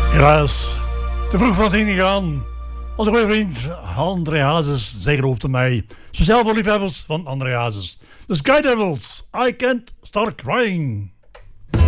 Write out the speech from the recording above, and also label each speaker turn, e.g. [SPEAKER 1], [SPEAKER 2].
[SPEAKER 1] Helaas, te vroeg van het ingegaan. Onze goede vriend André Hazes zeker op mij. Speciaal voor liefhebbers van André Hazes. The Sky Devils, I Can't Start Crying.